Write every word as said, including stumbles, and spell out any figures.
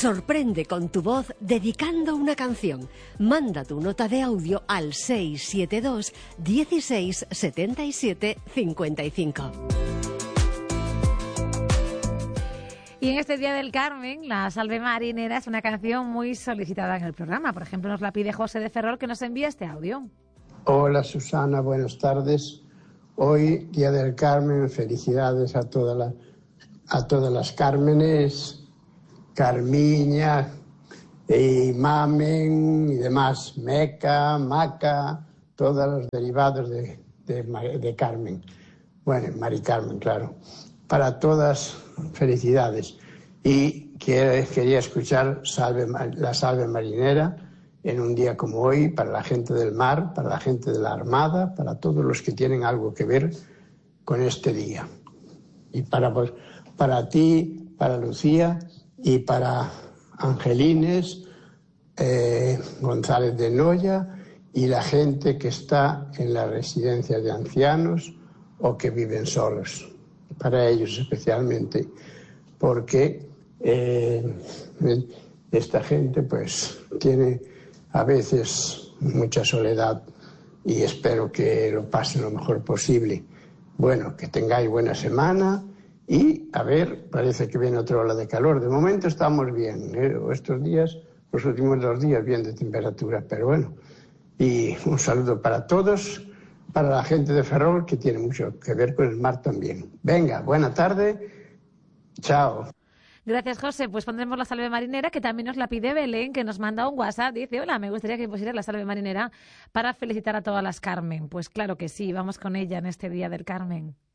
Sorprende con tu voz dedicando una canción. Manda tu nota de audio al seis siete dos, dieciséis, setenta y siete, cincuenta y cinco. Y en este Día del Carmen, la Salve Marinera es una canción muy solicitada en el programa. Por ejemplo, nos la pide José de Ferrol, que nos envía este audio. Hola Susana, buenas tardes. Hoy, Día del Carmen, felicidades a, toda la, a todas las Cármenes, Carmiña, y Mamen y demás, Meca, Maca, todos los derivados de, de, de Carmen. Bueno, Mari Carmen, claro. Para todas, felicidades. Y quería escuchar salve, la Salve Marinera en un día como hoy, para la gente del mar, para la gente de la Armada, para todos los que tienen algo que ver con este día. Y para, pues, para ti, para Lucía y para Angelines, eh, González de Noya y la gente que está en las residencias de ancianos o que viven solos. Para ellos especialmente, porque eh, esta gente pues tiene a veces mucha soledad y espero que lo pasen lo mejor posible. Bueno, que tengáis buena semana y a ver, parece que viene otra ola de calor. De momento estamos bien, ¿eh? Estos días, los últimos dos días bien de temperatura, pero bueno. Y un saludo para todos, para la gente de Ferrol, que tiene mucho que ver con el mar también. Venga, buena tarde, chao. Gracias, José. Pues pondremos la Salve Marinera, que también nos la pide Belén, que nos manda un WhatsApp. Dice, hola, me gustaría que pusieras la Salve Marinera para felicitar a todas las Carmen. Pues claro que sí, vamos con ella en este Día del Carmen.